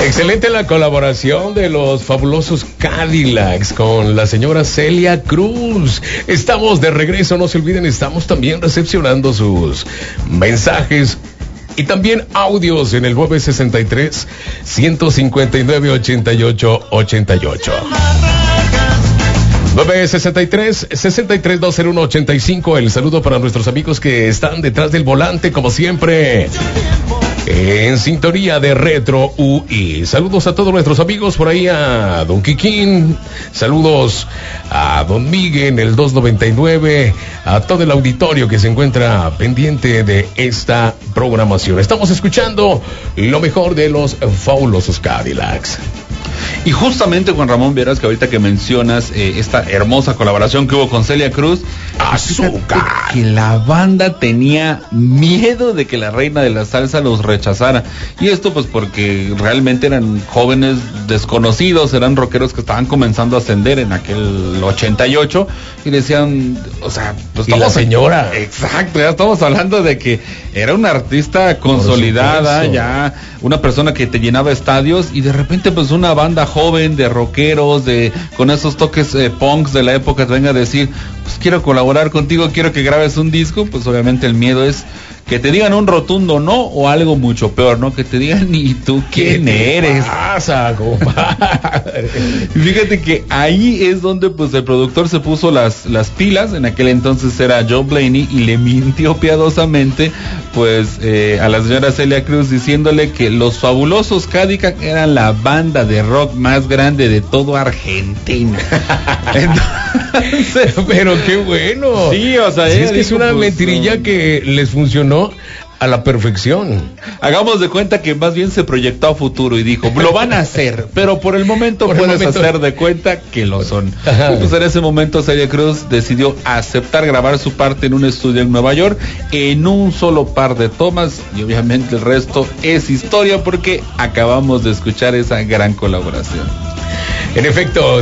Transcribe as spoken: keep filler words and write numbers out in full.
Excelente la colaboración de los fabulosos Cadillacs con la señora Celia Cruz. Estamos de regreso, no se olviden, estamos también recepcionando sus mensajes y también audios en el nueve sesenta y tres, ciento cincuenta y nueve, ochenta y ocho, ochenta y ocho. nueve sesenta y tres, sesenta y tres, dos cero uno, ochenta y cinco. El saludo para nuestros amigos que están detrás del volante, como siempre, en sintonía de Retro U I. Saludos a todos nuestros amigos por ahí, a Don Kikín, saludos a Don Miguel en el dos noventa y nueve, a todo el auditorio que se encuentra pendiente de esta programación. Estamos escuchando lo mejor de los fabulosos Cadillacs. Y justamente, Juan Ramón, verás que ahorita que mencionas eh, esta hermosa colaboración que hubo con Celia Cruz, azúcar, que la banda tenía miedo de que la reina de la salsa los rechazara. Y esto pues porque realmente eran jóvenes desconocidos, eran rockeros que estaban comenzando a ascender en aquel ochenta y ocho y decían, o sea, pues y la señora. Exacto, ya estamos hablando de que era una artista consolidada, ya una persona que te llenaba estadios, y de repente pues una banda joven de rockeros, de con esos toques eh, punks de la época, te venga a decir, pues quiero colaborar contigo, quiero que grabes un disco. Pues obviamente el miedo es que te digan un rotundo no, o algo mucho peor, ¿no? Que te digan, ¿y tú quién eres? ¿Qué pasa, compadre? Fíjate que ahí es donde pues el productor se puso las, las pilas. En aquel entonces era Joe Blaney, y le mintió piadosamente pues eh, a la señora Celia Cruz, diciéndole que los fabulosos Cadillacs eran la banda de rock más grande de todo Argentina. Entonces, pero qué bueno. Sí, o sea, sí, es que es una pues, mentirilla um... que les funcionó a la perfección. Hagamos de cuenta que más bien se proyectó a futuro y dijo, lo van a hacer, pero por el momento por puedes el momento... hacer de cuenta que lo son. Pues en ese momento Celia Cruz decidió aceptar grabar su parte en un estudio en Nueva York en un solo par de tomas, y obviamente el resto es historia, porque acabamos de escuchar esa gran colaboración. En efecto,